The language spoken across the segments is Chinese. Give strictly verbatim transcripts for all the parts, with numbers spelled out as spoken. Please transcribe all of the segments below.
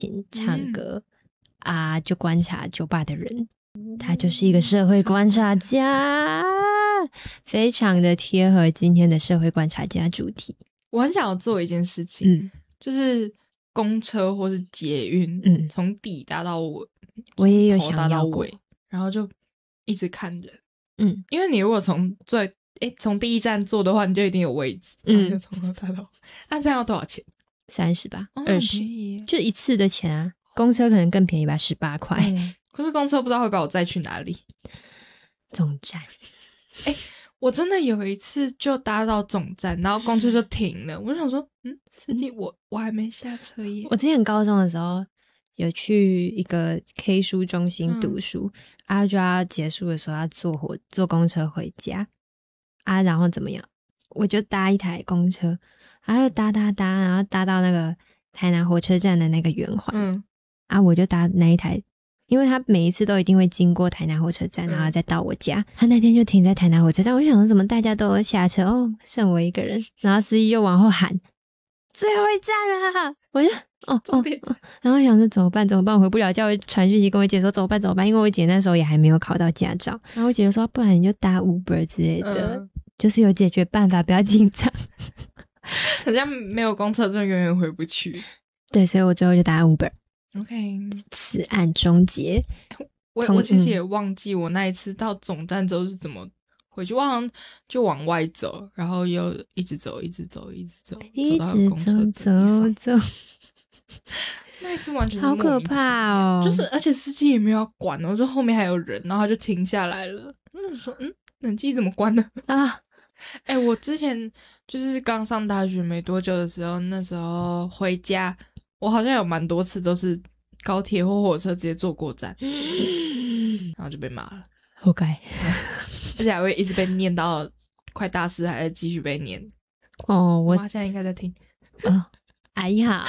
唱歌、嗯、啊，就观察酒吧的人，他就是一个社会观察家，非常的贴合今天的社会观察家主题。 我很想要做一件事情，嗯，就是公车或是捷运，嗯，从底搭到尾， 我也有想要过， 然后就一直看人，嗯，因为你如果从最诶从第一站坐的话，你就一定有位置，嗯，就从头搭到尾，那这样要多少钱？ 三十吧，二十、哦，就一次的钱啊。公车可能更便宜吧，十八块。 嗯，可是公车不知道会把我载去哪里。 总站， 诶我真的有一次就搭到总站，然后公车就停了。我就想说，嗯，司机，我我还没下车耶。 我之前高中的时候有去一个 K 书中心读书，嗯、啊，就要结束的时候要坐火坐公车回家啊，然后怎么样？我就搭一台公车，然后就搭搭搭，然后搭到那个台南火车站的那个圆环，嗯，啊，我就搭那一台。因为他每一次都一定会经过台南火车站，然后再到我家。嗯、他那天就停在台南火车站，我就想说怎么大家都有下车哦，剩我一个人。然后司机就往后喊最后一站啦，我就哦哦哦，然后想说怎么办怎么办，我回不了家，我传讯息跟我姐说怎么办怎么办，因为我姐那时候也还没有考到驾照。然后我姐就说不然你就搭 Uber 之类的，嗯、就是有解决办法，不要紧张。 好像没有公车真的永远回不去。 对，所以我最后就搭 Uber。OK， 此案终结。 我我其实也忘记我那一次到总站之后是怎么回去，我好像就往外走，然后又一直走，一直走，一直走， 一直走走走。 那一次完全是好可怕哦！ 就是而且司机也没有要管哦，就后面还有人，然后他就停下来了。我就说，嗯，冷气怎么关了啊？哎、欸，我之前就是刚上大学没多久的时候，那时候回家。我好像有蛮多次都是高铁或火车直接坐过站，然后就被骂了， 活该， 而且还会一直被念到快大四，还在继续被念。 哦，我妈现在应该在听。 哦，哎呀，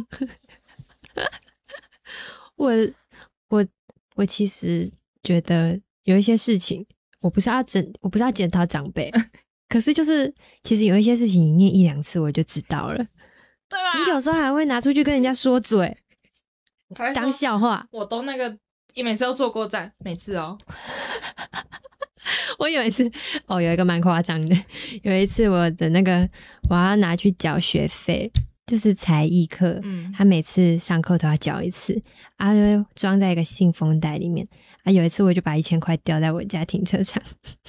我我我其实觉得有一些事情，我不是要整，我不是要检讨长辈，可是就是其实有一些事情你念一两次我就知道了。 对啊， 你有时候还会拿出去跟人家说嘴，当笑话。 我都那个，你每次都坐过站，每次哦。 我有一次，哦，有一个蛮夸张的。有一次我的那个，我要拿去缴学费，就是才艺课，嗯，他每次上课都要缴一次，啊，就装在一个信封袋里面。啊，有一次我就把一千块掉在我家停车场。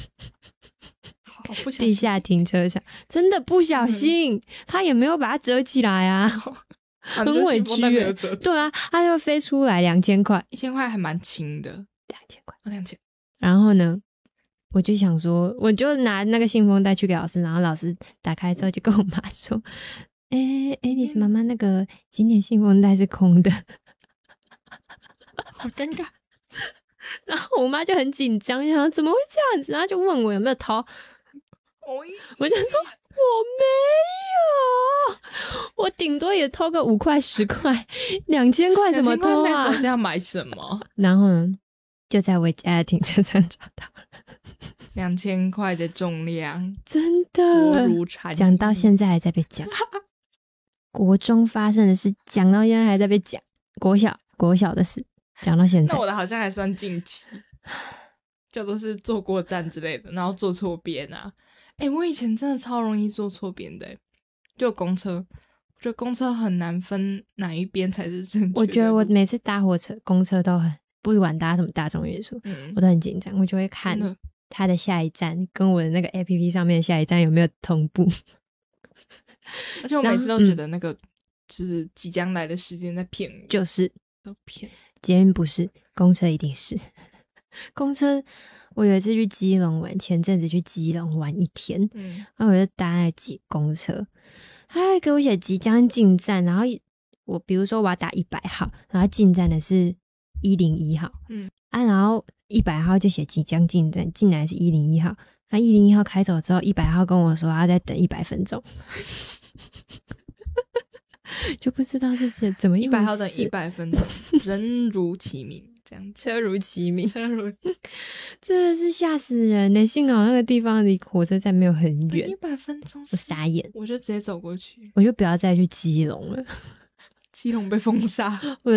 地下停车场真的不小心、嗯、他也没有把它折起来啊，很委屈耶。对啊，他就飞出来两千块， 一千块还蛮轻的， 两千块， 两千。 然后呢，我就想说，我就拿那个信封袋去给老师，然后老师打开之后就跟我妈说：“哎、欸、哎，丽、欸、丝妈妈，那个今天信封袋是空的。” 好尴尬。 然后我妈就很紧张，想说怎么会这样子，然后就问我有没有偷。我就说我没有，我顶多也偷个五块十块，两千块怎么偷啊？ 那时候是要买什么？ 然后呢，就在我家的停车场找到了两千块的重量， 真的薄如蝉翼， 讲到现在还在被讲。国中发生的事，讲到现在还在被讲。国小国小的事，讲到现在。 那我的好像还算近期，就都是坐过站之类的，然后坐错边啊。哎、欸，我以前真的超容易坐错边的、欸，就公车，我觉得公车很难分哪一边才是正确的。 我觉得我每次搭火车、公车都很，不管搭什么大众运输，嗯，我都很紧张，我就会看它的下一站跟我的那个 A P P 上面的下一站有没有同步。 而且我每次都觉得那个就是即将来的时间在骗我， 就是都骗。 捷运不是，公车一定是。公车，我有一次去基隆玩，前阵子去基隆玩一天，嗯，然后我就搭那挤公车，他还给我写即将进站，然后我比如说我要打一百号，然后进站的是一零一号，嗯啊，然后一百号就写即将进站，进来是一零一号，那一零一号开走之后，一百号跟我说他在等一百分钟。就不知道这是怎么一百号等一百分钟，人如其名，这样车如其名， 车如真的是吓死人呢！幸好那个地方离火车站没有很远， 一百分钟， 我傻眼， 我就直接走过去， 我就不要再去基隆了。 基隆被封杀。 我